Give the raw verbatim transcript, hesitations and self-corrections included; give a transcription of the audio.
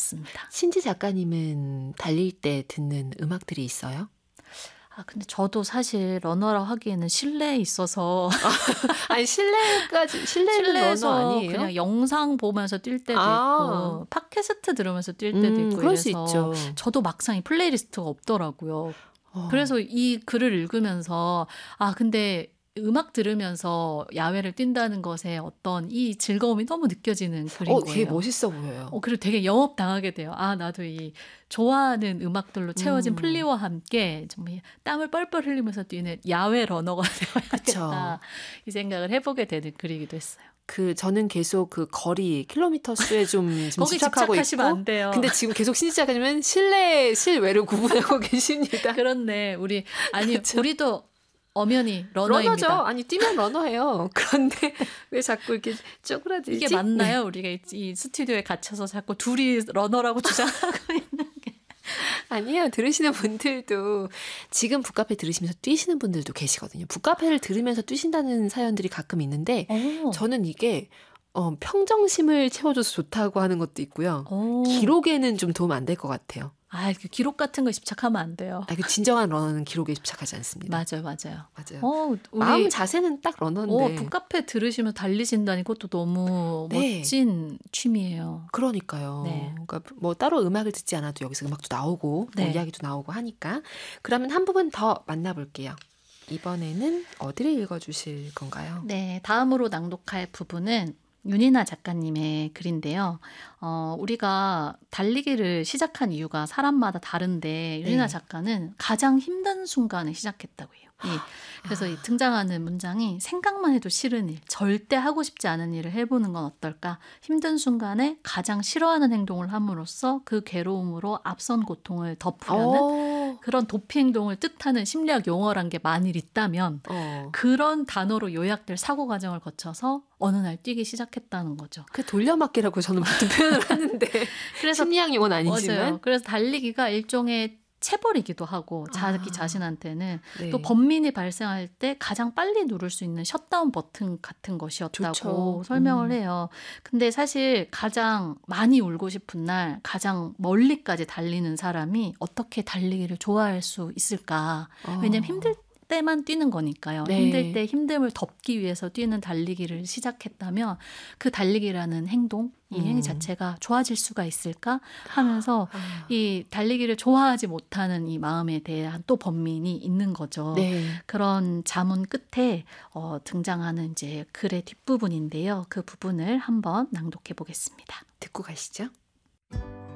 들었습니다. 신지 작가님은 달릴 때 듣는 음악들이 있어요? 아, 근데 저도 사실 러너라 하기에는 실내에 있어서 아니 실내까지 실내는 러너 아니에요? 그냥 영상 보면서 뛸 때도 아. 있고 팟캐스트 들으면서 뛸 때도 음, 있고 그럴 수 이래서 있죠. 저도 막상 이 플레이리스트가 없더라고요. 어. 그래서 이 글을 읽으면서 아 근데 음악 들으면서 야외를 뛴다는 것에 어떤 이 즐거움이 너무 느껴지는 글인 어, 거예요. 되게 멋있어 보여요. 어, 그리고 되게 영업당하게 돼요. 아, 나도 이 좋아하는 음악들로 채워진 음. 플리와 함께 정말 땀을 뻘뻘 흘리면서 뛰는 야외 러너가 되어야겠다. 이 생각을 해보게 되는 글이기도 했어요. 그 저는 계속 그 거리 킬로미터 수에 좀, 좀 거기 집착하고 집착하시면 있고 안 돼요. 근데 지금 계속 신지 작가님은 실내 실외로 구분하고 계십니다. 그렇네. 우리 아니 그렇죠? 우리도 엄연히 러너입니다. 러너죠. 아니 뛰면 러너예요. 그런데 왜 자꾸 이렇게 쪼그라들지? 이게 맞나요? 네. 우리가 이, 이 스튜디오에 갇혀서 자꾸 둘이 러너라고 주장하고 있는 게. 아니에요. 들으시는 분들도 지금 북카페 들으시면서 뛰시는 분들도 계시거든요. 북카페를 들으면서 뛰신다는 사연들이 가끔 있는데 오. 저는 이게 어, 평정심을 채워줘서 좋다고 하는 것도 있고요. 오. 기록에는 좀 도움 안 될 것 같아요. 아, 그 기록 같은 거 집착하면 안 돼요. 아, 그 진정한 러너는 기록에 집착하지 않습니다. 맞아요, 맞아요. 맞아요. 어, 우리, 마음 자세는 딱 러너인데. 어, 북카페 들으시면 달리신다니 그것도 너무 네. 멋진 취미예요. 그러니까요. 네. 그러니까 뭐 따로 음악을 듣지 않아도 여기서 음악도 나오고 네. 뭐 이야기도 나오고 하니까. 그러면 한 부분 더 만나볼게요. 이번에는 어디를 읽어주실 건가요? 네, 다음으로 낭독할 부분은 윤이나 작가님의 글인데요. 어, 우리가 달리기를 시작한 이유가 사람마다 다른데 윤이나 네. 작가는 가장 힘든 순간에 시작했다고 해요. 이, 그래서 이 등장하는 문장이 생각만 해도 싫은 일, 절대 하고 싶지 않은 일을 해보는 건 어떨까? 힘든 순간에 가장 싫어하는 행동을 함으로써 그 괴로움으로 앞선 고통을 덮으려는 오. 그런 도피 행동을 뜻하는 심리학 용어란 게 만일 있다면 어. 그런 단어로 요약될 사고 과정을 거쳐서 어느 날 뛰기 시작했다는 거죠. 그 돌려막기라고 저는 보통 표현을 하는데 그래서 심리학 용어는 아니지만. 맞아요. 그래서 달리기가 일종의 체벌이기도 하고 자기 아. 자신한테는 네. 또 번민이 발생할 때 가장 빨리 누를 수 있는 셧다운 버튼 같은 것이었다고 좋죠. 설명을 음. 해요. 근데 사실 가장 많이 울고 싶은 날 가장 멀리까지 달리는 사람이 어떻게 달리기를 좋아할 수 있을까? 어. 왜냐면 힘들 때만 뛰는 거니까요. 네. 힘들 때 힘듦을 덮기 위해서 뛰는 달리기를 시작했다면 그 달리기라는 행동, 이 음. 행위 자체가 좋아질 수가 있을까 하면서 아. 이 달리기를 좋아하지 못하는 이 마음에 대한 또 번민이 있는 거죠. 네. 그런 자문 끝에 어, 등장하는 이제 글의 뒷부분인데요. 그 부분을 한번 낭독해 보겠습니다. 듣고 가시죠.